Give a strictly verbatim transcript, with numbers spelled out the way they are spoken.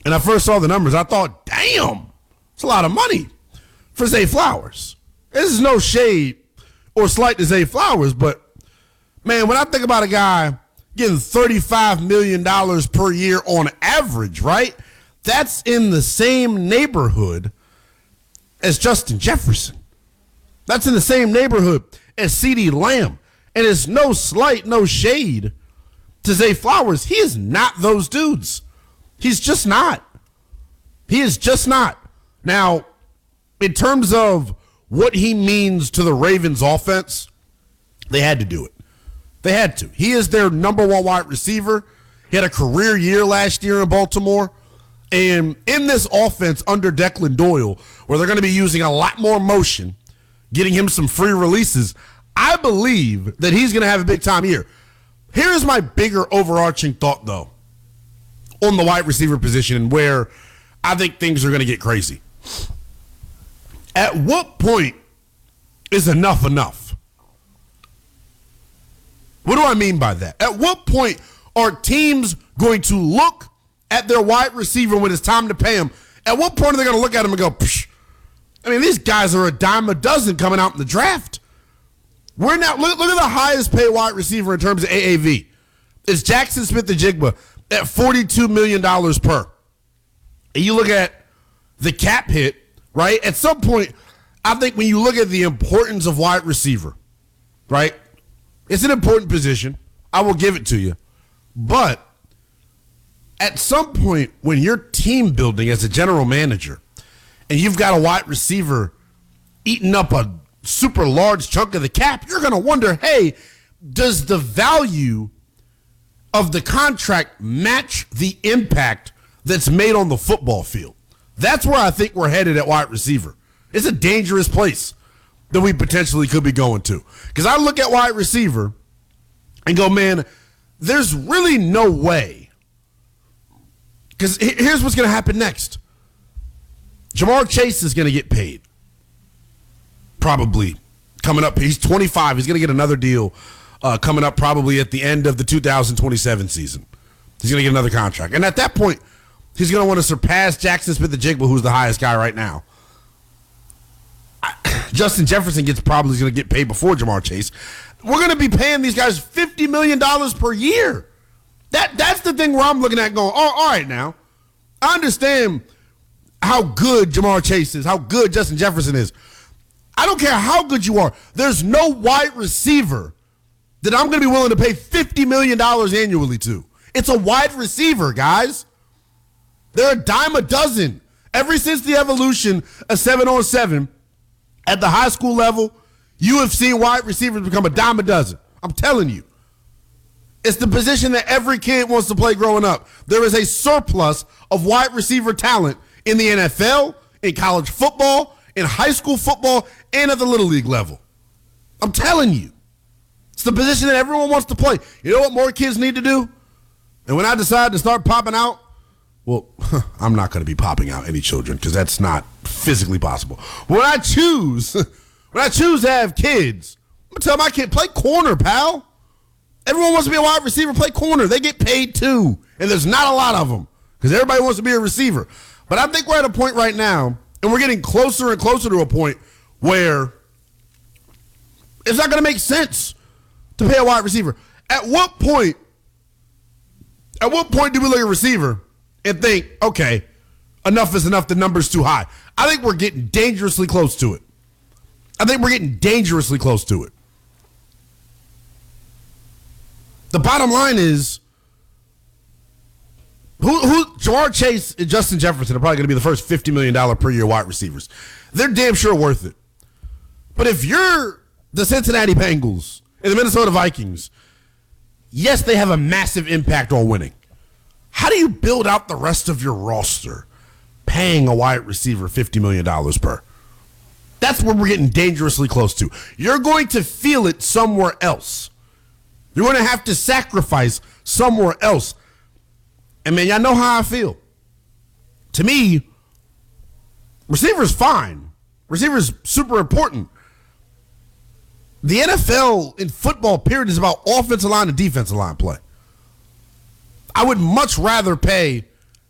And I first saw the numbers, I thought, damn, it's a lot of money for Zay Flowers. This is no shade or slight to Zay Flowers, but, man, when I think about a guy getting thirty-five million dollars per year on average, right? That's in the same neighborhood as Justin Jefferson. That's in the same neighborhood as CeeDee Lamb. And it's no slight, no shade to Zay Flowers. He is not those dudes. He's just not. He is just not. Now, in terms of what he means to the Ravens offense, they had to do it. They had to. He is their number one wide receiver. He had a career year last year in Baltimore. And in this offense under Declan Doyle, where they're going to be using a lot more motion, getting him some free releases, I believe that he's going to have a big-time year. Here's my bigger overarching thought, though, on the wide receiver position and where I think things are going to get crazy. At what point is enough enough? What do I mean by that? At what point are teams going to look at their wide receiver when it's time to pay him? At what point are they going to look at him and go, psh, I mean, these guys are a dime a dozen coming out in the draft. We're now, look, look at the highest paid wide receiver in terms of A A V. It's Jackson Smith-Njigba at forty-two million dollars per. And you look at the cap hit, right? At some point, I think when you look at the importance of wide receiver, right? It's an important position. I will give it to you. But at some point, when you're team building as a general manager and you've got a wide receiver eating up a super large chunk of the cap, you're going to wonder, hey, does the value of the contract match the impact that's made on the football field? That's where I think we're headed at wide receiver. It's a dangerous place that we potentially could be going to. Because I look at wide receiver and go, man, there's really no way. Because here's what's going to happen next. Ja'Marr Chase is going to get paid. Probably coming up. He's twenty-five. He's going to get another deal uh, coming up probably at the end of the two thousand twenty-seven season. He's going to get another contract. And at that point, he's going to want to surpass Jackson Smith-Njigba, who's the highest guy right now. I, Justin Jefferson gets probably going to get paid before Ja'Marr Chase. We're going to be paying these guys fifty million dollars per year. That That's the thing where I'm looking at going, oh, all right now. I understand how good Ja'Marr Chase is, how good Justin Jefferson is. I don't care how good you are. There's no wide receiver that I'm going to be willing to pay fifty million dollars annually to. It's a wide receiver, guys. They're a dime a dozen. Ever since the evolution of seven on seven at the high school level, you have seen wide receivers become a dime a dozen. I'm telling you. It's the position that every kid wants to play growing up. There is a surplus of wide receiver talent in the N F L, in college football, in high school football, and at the Little League level. I'm telling you. It's the position that everyone wants to play. You know what more kids need to do? And when I decide to start popping out, well, I'm not going to be popping out any children because that's not physically possible. When I choose, when I choose to have kids, I'm going to tell my kid, play corner, pal. Everyone wants to be a wide receiver, play corner. They get paid too. And there's not a lot of them because everybody wants to be a receiver. But I think we're at a point right now, and we're getting closer and closer to a point where it's not going to make sense to pay a wide receiver. At what point, at what point do we look at a receiver and think, okay, enough is enough, the number's too high? I think we're getting dangerously close to it. I think we're getting dangerously close to it. The bottom line is, who, who Ja'Marr Chase and Justin Jefferson are probably going to be the first fifty million dollars per year wide receivers. They're damn sure worth it. But if you're the Cincinnati Bengals and the Minnesota Vikings, yes, they have a massive impact on winning. How do you build out the rest of your roster paying a wide receiver fifty million dollars per? That's where we're getting dangerously close to. You're going to feel it somewhere else. You're going to have to sacrifice somewhere else. And, man, y'all know how I feel. To me, receiver's fine. Receiver's super important. The N F L in football, period, is about offensive line and defensive line play. I would much rather pay